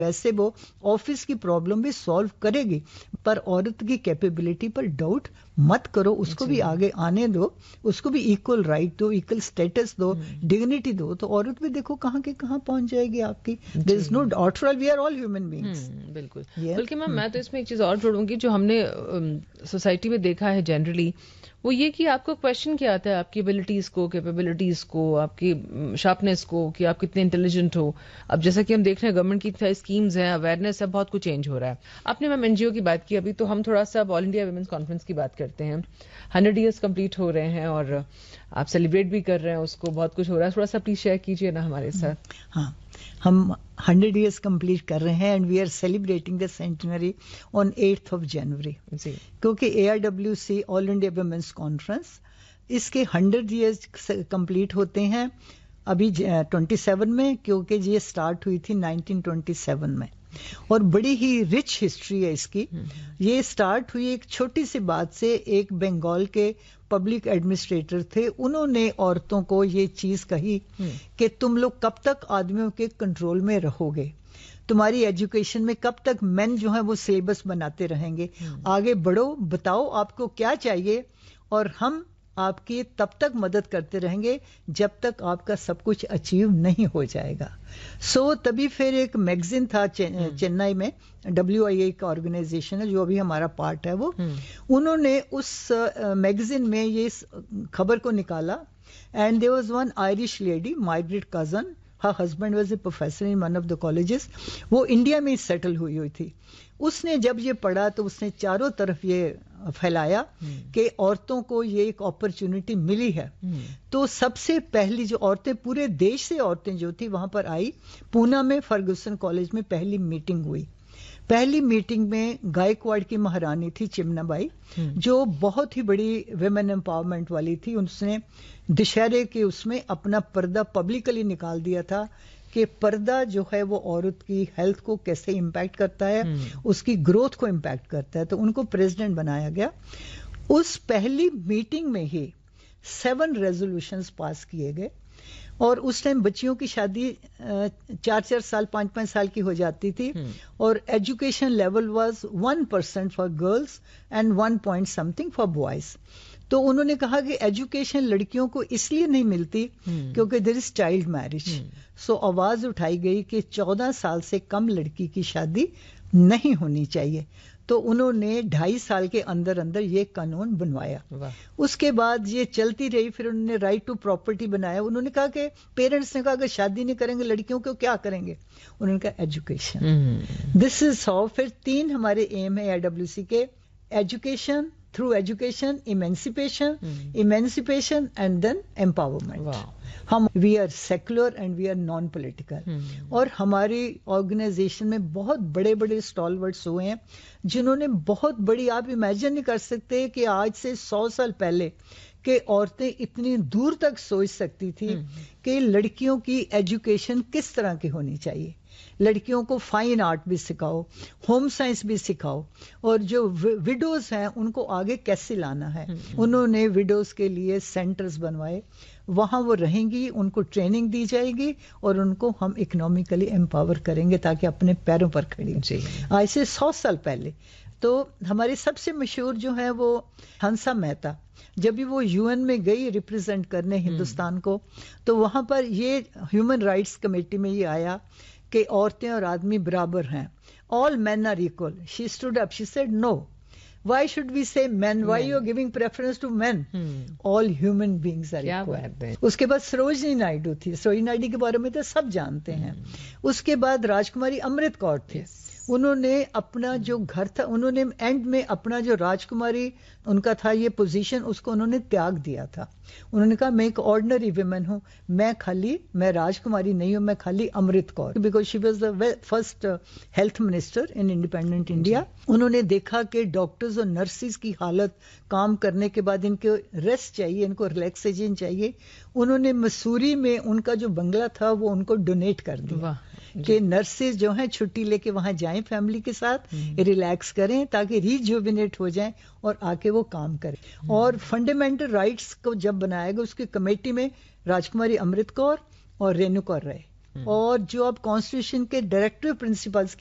ویسے وہ آفس کی پرابلم بھی سالو کرے گی، پر عورت کی کیپیبلٹی پر ڈاؤٹ مت کرو، اس کو بھی آگے آنے دو، اس کو بھی ایکول رائٹ دو، ایکول اسٹیٹس دو، ڈگنیٹی دو، تو عورت بھی دیکھو کہاں کے کہاں پہنچ جائے گی آپ کی. دیر از نو after all we are all human beings. بالکل. بلکہ میں تو اس میں ایک چیز اور جوڑوں گی جو ہم نے سوسائٹی میں دیکھا ہے جنرلی، وہ یہ کہ آپ کو کویشچن کیا آتا ہے آپ کی ایبلٹیز کو، کیپیبلٹیز کو، آپ کی شارپنیس کو، کہ آپ کتنے انٹیلیجنٹ ہو. اب جیسا کہ ہم دیکھ رہے ہیں گورنمنٹ کی اسکیمز ہیں، اویئرنیس ہے، بہت کچھ چینج ہو رہا ہے. آپ نے میم این جی او کی بات کی ابھی، تو ہم تھوڑا سا آل انڈیا ویمنس کانفرنس کی بات کرتے ہیں. 100 ایئرس کمپلیٹ ہو رہے ہیں اور آپ سیلیبریٹ بھی کر رہے ہیں اس کو، بہت کچھ ہو رہا ہے. تھوڑا سا پلیز شیئر کیجیے نا ہمارے ساتھ. ہاں، ہم 100 ایئرس کمپلیٹ کر رہے ہیں and we are celebrating the centenary on 8th of January. جی. کیونکہ ARWC آل انڈیا ویمنس کانفرنس اس کے 100 ایئرس کمپلیٹ ہوتے ہیں ابھی 27 میں، کیونکہ یہ اسٹارٹ ہوئی تھی 1927 میں، اور بڑی ہی رچ ہسٹری ہے اس کی. یہ اسٹارٹ ہوئی ایک چھوٹی سی بات سے. ایک بنگال کے پبلک ایڈمنسٹریٹر تھے، انہوں نے عورتوں کو یہ چیز کہی کہ تم لوگ کب تک آدمیوں کے کنٹرول میں رہو گے، تمہاری ایجوکیشن میں کب تک مین جو ہیں وہ سلیبس بناتے رہیں گے، آگے بڑھو، بتاؤ آپ کو کیا چاہیے، اور ہم آپ کی تب تک مدد کرتے رہیں گے جب تک آپ کا سب کچھ اچیو نہیں ہو جائے گا. تبھی پھر ایک میگزین تھا چنئی میں، WIA کا آرگنائزیشن ہے جو ابھی ہمارا پارٹ ہے، وہ انہوں نے اس میگزین میں یہ خبر کو نکالا. And there was one Irish lady, Margaret Cousin, her husband was a professor in one of the colleges. وہ انڈیا میں سیٹل ہوئی تھی. اس نے جب یہ پڑھا تو اس نے چاروں طرف یہ پھیلایا کہ عورتوں کو یہ ایک اپرچونٹی ملی ہے. تو سب سے پہلی جو عورتیں، پورے دیش سے عورتیں جو تھی وہاں پر آئی. پونا میں فرگوسن کالج میں پہلی میٹنگ ہوئی. پہلی میٹنگ میں گائیکواڑ کی مہارانی تھی چمنا بائی، جو بہت ہی بڑی ویمن امپاورمنٹ والی تھی. اس نے دشہرے کے اس میں اپنا پردہ پبلکلی نکال دیا تھا کہ پردہ جو ہے وہ عورت کی ہیلتھ کو کیسے امپیکٹ کرتا ہے، اس کی گروتھ کو امپیکٹ کرتا ہے. تو ان کو پریزیڈنٹ بنایا گیا. اس پہلی میٹنگ میں ہی 7 ریزولوشنز پاس کیے گئے. اور اس ٹائم بچیوں کی شادی 4 سال 5 سال کی ہو جاتی تھی، اور education level was 1% for girls and 1 point something for boys. تو انہوں نے کہا کہ ایجوکیشن لڑکیوں کو اس لیے نہیں ملتی کیونکہ دیر از چائلڈ میرج. آواز اٹھائی گئی کہ 14 سال سے کم لڑکی کی شادی نہیں ہونی چاہیے. تو انہوں نے 2.5 سال کے اندر اندر یہ قانون بنوایا. اس کے بعد یہ چلتی رہی. پھر انہوں نے رائٹ ٹو پراپرٹی بنایا. انہوں نے کہا کہ پیرنٹس نے کہا کہ شادی نہیں کریں گے لڑکیوں کو، کیا کریں گے؟ انہوں نے کہا ایجوکیشن. This is how. پھر 3 ہمارے ایم ہے ARWC کے: education, through education, emancipation and then empowerment. ہم we are secular and we are non political. اور ہماری آرگنائزیشن میں بہت بڑے بڑے اسٹالورٹس ہوئے ہیں جنہوں نے بہت بڑی، آپ امیجن نہیں کر سکتے کہ آج سے 100 سال پہلے کہ عورتیں اتنی دور تک سوچ سکتی تھی کہ لڑکیوں کی ایجوکیشن کس طرح کی ہونی چاہیے. لڑکیوں کو فائن آرٹ بھی سکھاؤ، ہوم سائنس بھی سکھاؤ، اور جو وڈوز ہیں ان کو آگے کیسے لانا ہے. انہوں نے وڈوز کے لیے سینٹرز بنوائے. وہاں وہ رہیں گی، ان کو ٹریننگ دی جائے گی، اور ان کو ہم اکنامکلی امپاور کریں گے تاکہ اپنے پیروں پر کھڑی ہوں. آج سے 100 سال پہلے تو ہمارے سب سے مشہور جو ہیں وہ ہنسا مہتا، جب بھی وہ UN میں گئی ریپرزینٹ کرنے ہندوستان کو، تو وہاں پر یہ ہیومن رائٹس کمیٹی میں یہ آیا کہ عورتیں اور آدمی برابر ہیں. All men are equal. She stood up. She said, no. Why should we say men? Why you are giving preference to men? All human beings are equal. اس کے بعد سروجنی نائیڈو تھی. سروجنی نائیڈو کے بارے میں تو سب جانتے ہیں. اس کے بعد راجکماری امرت کور تھی. انہوں نے اپنا جو گھر تھا، انہوں نے اینڈ میں اپنا جو راجکماری ان کا تھا یہ پوزیشن، اس کو انہوں نے تیاگ دیا تھا. انہوں نے کہا میں ایک آرڈنری ویمن ہوں، میں راجکماری نہیں ہوں، میں خالی امرت کور، because she was the first health minister in independent India. انہوں نے دیکھا کہ ڈاکٹرز اور نرسز کی حالت، کام کرنے کے بعد ان کو ریسٹ چاہیے، ان کو ریلیکسیشن چاہیے. انہوں نے مسوری میں ان کا جو بنگلہ تھا وہ ان کو ڈونیٹ کر دیا کہ نرسز جو ہیں چھٹی لے کے وہاں جائیں فیملی کے ساتھ، ریلیکس کریں تاکہ ریجوینیٹ ہو جائیں اور آ کے وہ کام کریں. اور فنڈامنٹل رائٹس کو جب بنایا گیا اس کی کمیٹی میں راجکماری امرت کور اور رینو کور رہے. اور جو اب کانسٹیٹیوشن کے ڈائریکٹو پرنسپلس